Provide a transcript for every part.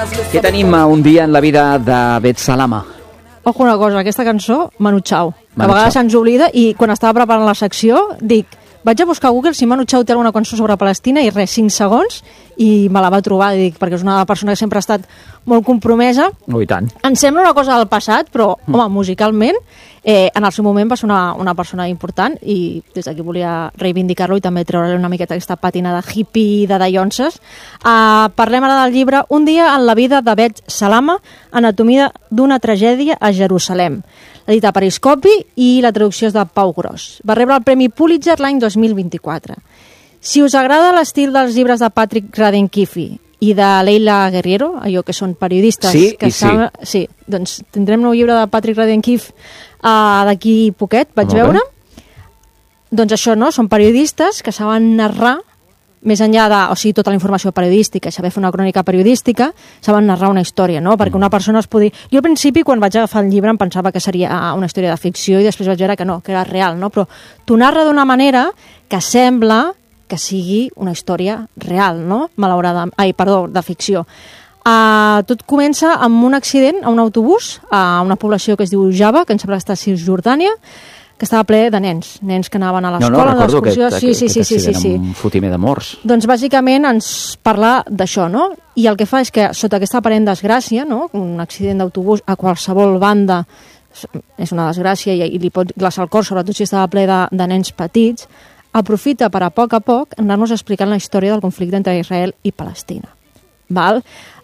Què tenim a Un dia en la vida de Bet Salama? Ojo una cosa, aquesta cançó, Manu Chao. A Manu vegades Chao. se'ns oblida i quan estava preparant la secció dic, vaig a buscar a Google si Manu Chao té alguna cançó sobre Palestina i res, 5 segons i me la va trobar, dic, perquè és una persona que sempre ha estat molt compromesa. Oh, i tant. Em sembla una cosa del passat, però, home, musicalment, en el seu moment va ser una persona important i des d'aquí volia reivindicar-lo i també treure-li una miqueta aquesta pàtina de hippie, de dallonses. Parlem ara del llibre Un dia en la vida de Bet Salama, anatomia d'una tragèdia a Jerusalem. L'edita Periscopi i la traducció és de Pau Gros. Va rebre el Premi Pulitzer l'any 2024. Si us agrada l'estil dels llibres de Patrick Radden Keefe i de Leila Guerriero, allò que són periodistes... Sí, que i sí. Sí, doncs tindrem nou llibre de Patrick Radden Keefe d'aquí poquet, vaig Molt bé. veure. Doncs això, no? Són periodistes que saben narrar, més enllà de, o sigui, tota la informació periodística, saber fer una crònica periodística, saben narrar una història, no? Perquè una persona es podia... Jo al principi, quan vaig agafar el llibre, em pensava que seria una història de ficció i després vaig veure que no, que era real, no? Però t'ho narra d'una manera que sembla que sigui una història real, no? De ficció. Tot comença amb un accident a un autobús a una població que es diu Java, que em sembla que està a Cisjordània, que estava ple de nens que anaven a l'escola, recordo d'excursió. aquest accident Sí. amb un fotimer de morts. Doncs bàsicament ens parla d'això, no? I el que fa és que sota aquesta aparent desgràcia, no? Un accident d'autobús a qualsevol banda és una desgràcia i li pot glaçar el cor, sobretot si estava ple de nens petits, aprofita per a poc anar-nos explicant la història del conflicte entre Israel i Palestina. Val?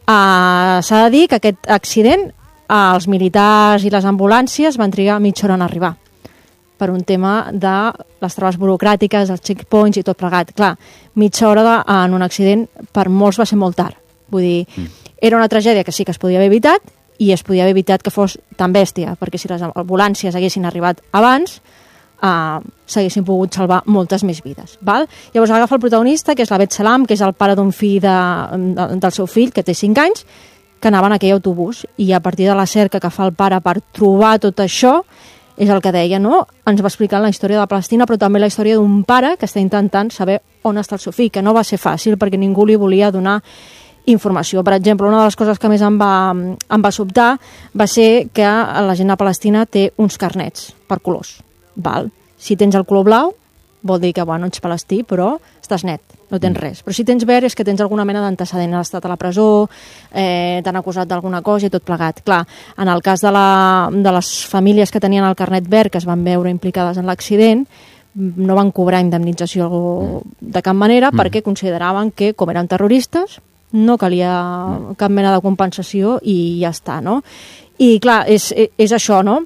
S'ha de dir que aquest accident els militars i les ambulàncies van trigar mitja hora en arribar per un tema de les traves burocràtiques, els checkpoints i tot plegat. Clar, mitja hora en un accident per molts va ser molt tard. Vull dir, era una tragèdia que sí que es podia haver evitat i es podia haver evitat que fos tan bèstia, perquè si les ambulàncies haguessin arribat abans s'haguessin pogut salvar moltes més vides. Val? Llavors agafa el protagonista, que és la Bet Salam, que és el pare d'un fill del seu fill, que té 5 anys, que anava en aquell autobús, i a partir de la cerca que fa el pare per trobar tot això, és el que deia, no? Ens va explicar la història de Palestina, però també la història d'un pare que està intentant saber on està el seu fill, que no va ser fàcil perquè ningú li volia donar informació. Per exemple, una de les coses que més em va sobtar va ser que la gent a Palestina té uns carnets per colors. Val? Si tens el color blau, vol dir que bueno, ets palestí, però estàs net, no tens res. Però si tens verd és que tens alguna mena d'antecedent, has estat a la presó, t'han acusat d'alguna cosa i tot plegat. Clar, en el cas de les famílies que tenien el carnet verd, que es van veure implicades en l'accident, no van cobrar indemnització de cap manera perquè consideraven que, com eren terroristes, no calia cap mena de compensació i ja està, no? I clar, és això, no?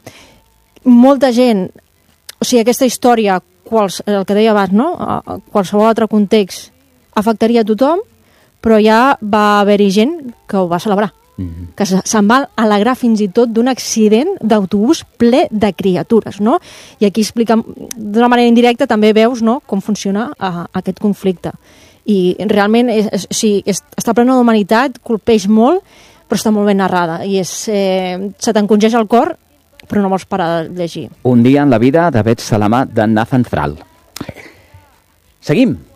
Molta gent... O sigui, aquesta història, el que deia abans, no? Qualsevol altre context afectaria a tothom, però ja va haver-hi gent que ho va celebrar, que se'n va alegrar fins i tot d'un accident d'autobús ple de criatures, no? I aquí explica, d'una manera indirecta, també veus, no?, com funciona aquest conflicte. I realment està plena d'humanitat, colpeix molt, però està molt ben narrada, i se t'encongeix el cor, però no vols parar de llegir. Un dia en la vida de Bet Salama, de Nathan Thrall. Seguim.